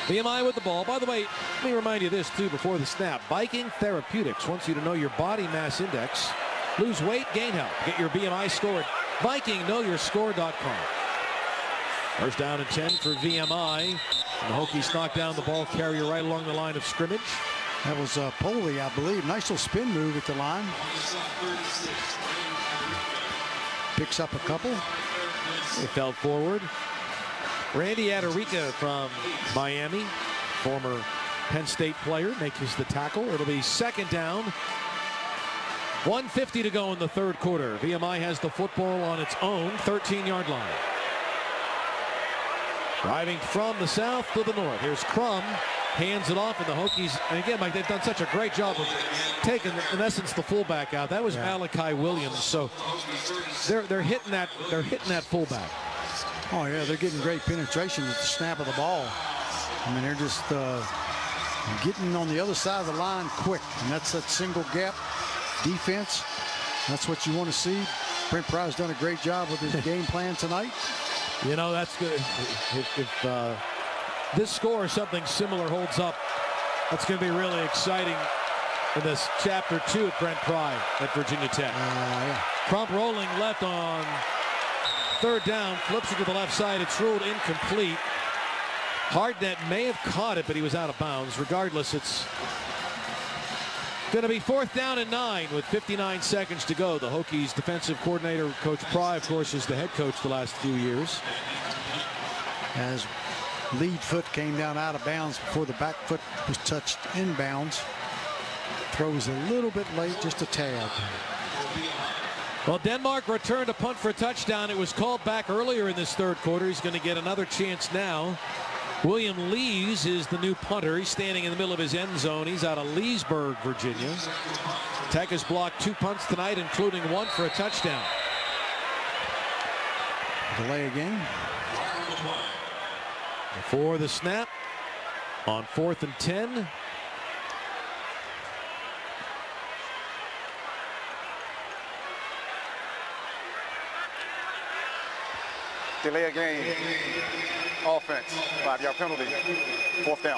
VMI with the ball. By the way, let me remind you this, too, before the snap. Viking Therapeutics wants you to know your body mass index. Lose weight, gain health. Get your BMI score at VikingKnowYourScore.com. First down and 10 for VMI. And the Hokies knock down the ball carrier right along the line of scrimmage. That was Poley, I believe. Nice little spin move at the line. Picks up a couple. They fell forward. Randy Adarica from Miami, former Penn State player, makes the tackle. It'll be second down. 1:50 to go in the third quarter. VMI has the football on its own 13-yard line. Driving from the south to the north. Here's Crum. Hands it off, and the Hokies, and again, Mike, they've done such a great job of taking, in essence, the fullback out. That was Malachi Williams. So they're hitting that fullback. Oh yeah, they're getting great penetration at the snap of the ball. I mean, they're just getting on the other side of the line quick, and that's that single gap defense. That's what you want to see. Brent Pry's done a great job with his game plan tonight. You know, that's good. If this score or something similar holds up, that's going to be really exciting in this chapter 2 at Brent Pry at Virginia Tech. Crump rolling left on third down, flips it to the left side. It's ruled incomplete. Hardnett may have caught it, but he was out of bounds. Regardless, it's going to be 4th down and 9 with 59 seconds to go. The Hokies defensive coordinator, Coach Pry, of course, is the head coach the last few years. As lead foot came down out of bounds before the back foot was touched inbounds. Throws a little bit late, just a tad. Well, Denmark returned a punt for a touchdown. It was called back earlier in this third quarter. He's going to get another chance now. William Lees is the new punter. He's standing in the middle of his end zone. He's out of Leesburg, Virginia. Tech has blocked 2 punts tonight, including 1 for a touchdown. Delay again. Before the snap, on 4th and 10. Delay a game. Offense. 5-yard penalty. 4th down.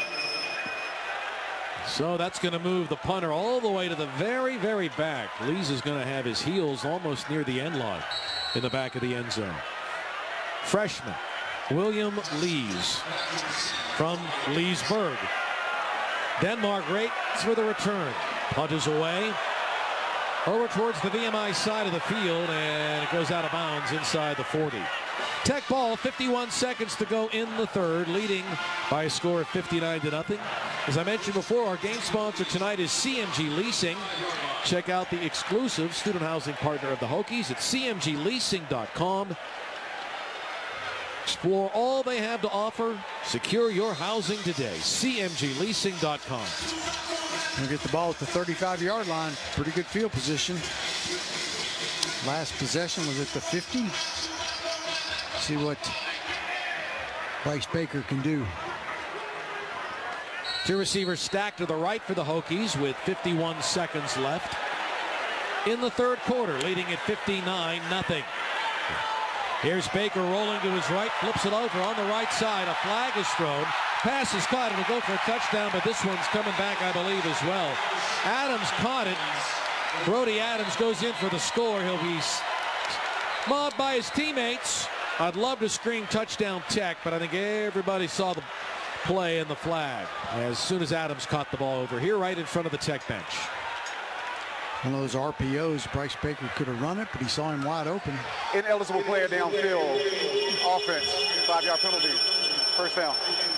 So that's going to move the punter all the way to the very, very back. Lees is going to have his heels almost near the end line in the back of the end zone. Freshman William Lees from Leesburg. Denmark waits for the return. Punt is away. Over towards the VMI side of the field, and it goes out of bounds inside the 40. Tech ball, 51 seconds to go in the third, leading by a score of 59-0. As I mentioned before, our game sponsor tonight is CMG Leasing. Check out the exclusive student housing partner of the Hokies at cmgleasing.com. Explore all they have to offer. Secure your housing today. cmgleasing.com. We'll get the ball at the 35-yard line. Pretty good field position. Last possession was at the 50. See what Bryce Baker can do. 2 receivers stacked to the right for the Hokies with 51 seconds left in the third quarter, leading at 59-0. Here's Baker rolling to his right, flips it over on the right side. A flag is thrown. Pass is caught. It'll go for a touchdown, but this one's coming back, I believe, as well. Adams caught it. Brody Adams goes in for the score. He'll be mobbed by his teammates. I'd love to scream touchdown Tech, but I think everybody saw the play and the flag as soon as Adams caught the ball over here right in front of the Tech bench. One of those RPOs, Bryce Baker could have run it, but he saw him wide open. Ineligible player downfield. Offense. 5-yard penalty. 1st down.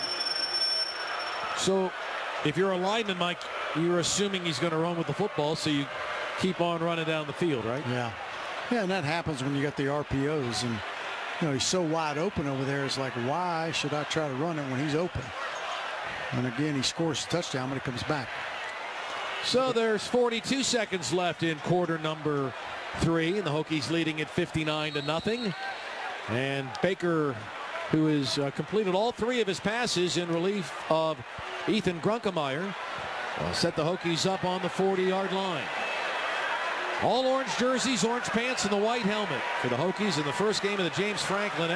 So if you're a lineman, Mike, you're assuming he's going to run with the football, so you keep on running down the field, right? Yeah. Yeah, and that happens when you got the RPOs. And, you know, he's so wide open over there. It's like, why should I try to run it when he's open? And again, he scores a touchdown when it comes back. So there's 42 seconds left in quarter number 3, and the Hokies leading at 59-0. And Baker, who has completed all 3 of his passes in relief of Ethan Grunkemeyer, set the Hokies up on the 40-yard line. All orange jerseys, orange pants, and the white helmet for the Hokies in the first game of the James Franklin